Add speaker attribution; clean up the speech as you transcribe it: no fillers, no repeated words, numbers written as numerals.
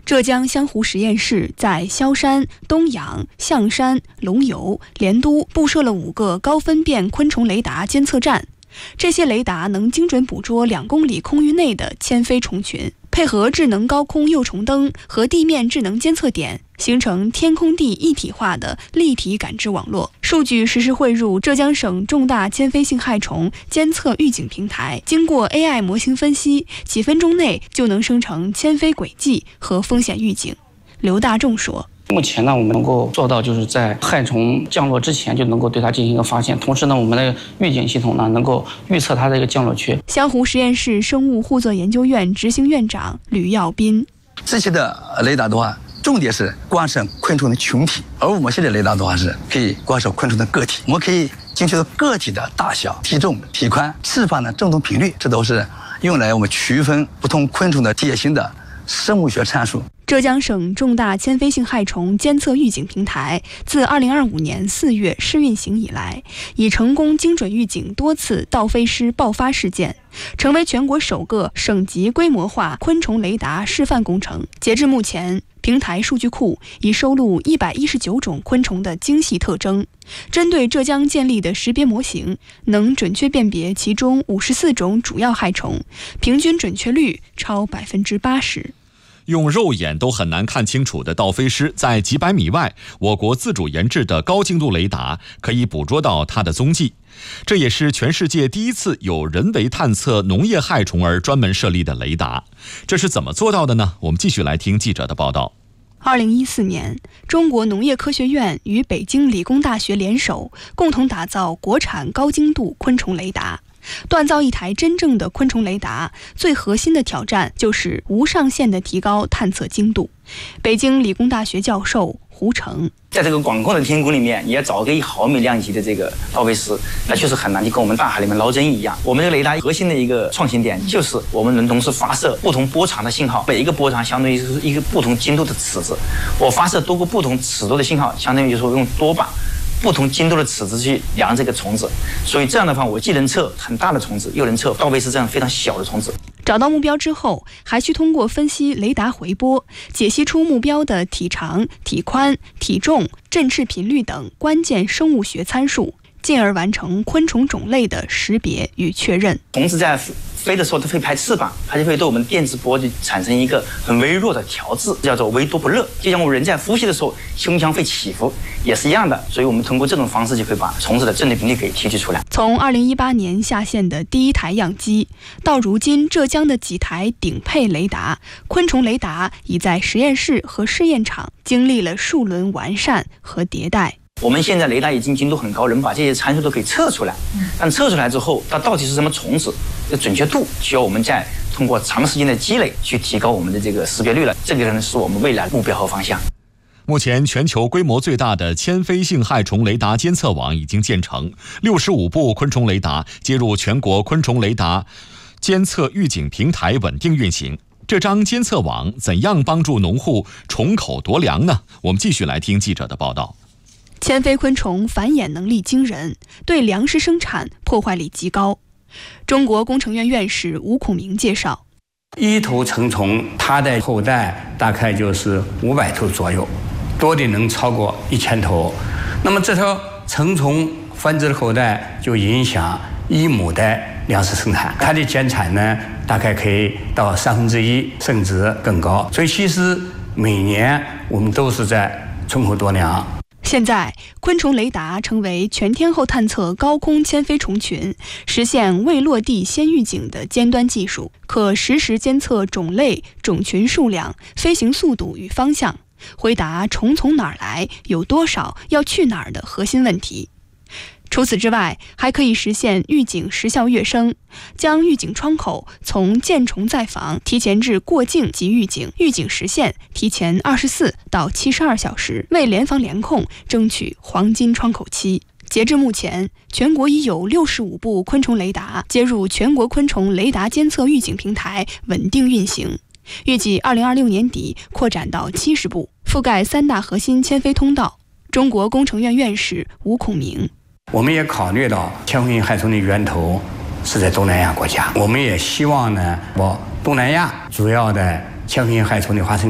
Speaker 1: 浙江湘湖实验室在萧山、东阳、象山、龙游、莲都布设了5个高分辨昆虫雷达监测站，这些雷达能精准捕捉2公里空域内的迁飞虫群，配合智能高空幼虫灯和地面智能监测点，形成天空地一体化的立体感知网络。数据实时汇入浙江省重大迁飞性害虫监测预警平台，经过 AI 模型分析，几分钟内就能生成迁飞轨迹和风险预警。刘大仲说，
Speaker 2: 目前呢，我们能够做到就是在害虫降落之前就能够对它进行一个发现，同时呢，我们的预警系统呢能够预测它的一个降落区。
Speaker 1: 湘湖实验室生物互作研究院执行院长吕耀斌，
Speaker 3: 这些的雷达的话，重点是观测昆虫的群体，而我们现在雷达的话是可以观测昆虫的个体，我们可以精确到个体的大小、体重、体宽、翅膀的振动频率，这都是用来我们区分不同昆虫的典型的生物学参数。
Speaker 1: 浙江省重大迁飞性害虫监测预警平台自2025年4月试运行以来，已成功精准预警多次盗飞尸爆发事件，成为全国首个省级规模化昆虫雷达示范工程。截至目前，平台数据库已收录119种昆虫的精细特征，针对浙江建立的识别模型，能准确辨别其中54种主要害虫，平均准确率超80%。
Speaker 4: 用肉眼都很难看清楚的盗飞尸，在几百米外，我国自主研制的高精度雷达可以捕捉到它的踪迹。这也是全世界第一次有人为探测农业害虫而专门设立的雷达。这是怎么做到的呢？我们继续来听记者的报道。
Speaker 1: 2014年，中国农业科学院与北京理工大学联手，共同打造国产高精度昆虫雷达。锻造一台真正的昆虫雷达，最核心的挑战就是无上限的提高探测精度。北京理工大学教授胡成，
Speaker 5: 在这个广阔的天空里面，你要找个1毫米量级的这个盗飞尸，那确实很难，就跟我们大海里面捞针一样。我们这个雷达核心的一个创新点，就是我们能同时发射不同波长的信号，每一个波长相当于是一个不同精度的尺子。我发射多个不同尺度的信号，相当于就是说用多把不同精度的尺子去量这个虫子，所以这样的话，我既能测很大的虫子，又能测盗飞尸这样非常小的虫子。
Speaker 1: 找到目标之后，还需通过分析雷达回波，解析出目标的体长、体宽、体重、振翅频率等关键生物学参数，进而完成昆虫种类的识别与确认。
Speaker 5: 虫子在飞的时候，它会拍翅膀，它就会对我们电磁波就产生一个很微弱的调制，叫做微多不热。就像我们人在呼吸的时候，胸腔会起伏，也是一样的。所以我们通过这种方式，就会把虫子的振动频率给提取出来。
Speaker 1: 从2018年下线的第1台样机，到如今浙江的几台顶配雷达，昆虫雷达已在实验室和试验场经历了数轮完善和迭代。
Speaker 5: 我们现在雷达已经精度很高，能把这些参数都可以测出来。但测出来之后，它到底是什么虫子的准确度，需要我们再通过长时间的积累去提高我们的这个识别率了。这个呢，是我们未来的目标和方向。
Speaker 4: 目前，全球规模最大的迁飞性害虫雷达监测网已经建成，65部昆虫雷达接入全国昆虫雷达监测预警平台稳定运行。这张监测网怎样帮助农户虫口夺粮呢？我们继续来听记者的报道。
Speaker 1: 迁飞昆虫繁衍能力惊人，对粮食生产破坏力极高。中国工程院院士吴孔明介绍，
Speaker 6: 一头成虫，它的后代大概就是500头左右，多的能超过1000头。那么这条成虫繁殖的后代就影响1亩的粮食生产，它的减产呢，大概可以到1/3，甚至更高。所以其实每年我们都是在虫口夺粮。
Speaker 1: 现在，昆虫雷达成为全天候探测高空迁飞虫群、实现未落地先预警的尖端技术，可实时监测种类、种群数量、飞行速度与方向，回答虫从哪儿来、有多少、要去哪儿的核心问题。除此之外，还可以实现预警时效跃升，将预警窗口从见虫在防提前至过境即预警，预警时限提前24到72小时，为联防联控争取黄金窗口期。截至目前，全国已有65部昆虫雷达接入全国昆虫雷达监测预警平台稳定运行，预计2026年底扩展到70部，覆盖3大核心迁飞通道。中国工程院院士吴孔明，
Speaker 6: 我们也考虑到迁飞性害虫的源头是在东南亚国家，我们也希望呢，东南亚主要的迁飞性害虫的发生